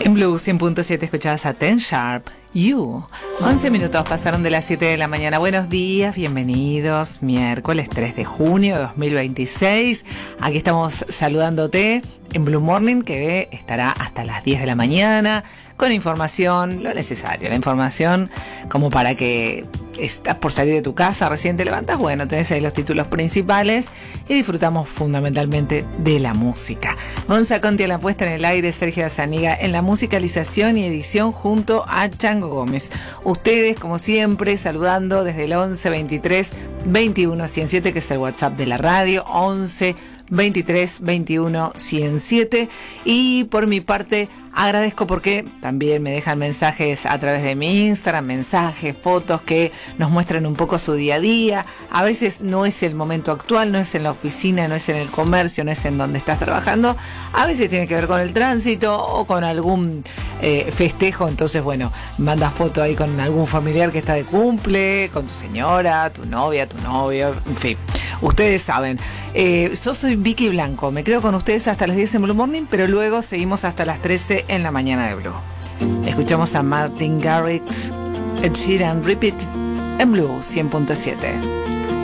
En Blue 100.7 escuchabas a Ten Sharp, You. 11 minutos pasaron de las 7 de la mañana. Buenos días, bienvenidos. Miércoles 3 de junio de 2026. Aquí estamos saludándote en Blue Morning, que estará hasta las 10 de la mañana con información, lo necesario. La información como para que estás por salir de tu casa, recién te levantas, bueno, tenés ahí los títulos principales y disfrutamos fundamentalmente de la música. Gonza Conti a la puesta en el aire, Sergio Zaniga en la musicalización y edición junto a Chango Gómez. Ustedes, como siempre, saludando desde el 11 23 21 107, que es el WhatsApp de la radio, 11 23 21 107. Y por mi parte agradezco porque también me dejan mensajes a través de mi Instagram, mensajes, fotos que nos muestran un poco su día a día. A veces no es el momento actual, no es en la oficina, no es en el comercio, no es en donde estás trabajando. A veces tiene que ver con el tránsito o con algún festejo. Entonces, bueno, mandas foto ahí con algún familiar que está de cumple, con tu señora, tu novia, tu novio, en fin. Ustedes saben. Yo soy Vicky Blanco. Me quedo con ustedes hasta las 10 en Blue Morning, pero luego seguimos hasta las 13 en la mañana de Blue. Escuchamos a Martin Garrix, Ed Sheeran, Repeat en Blue 100.7.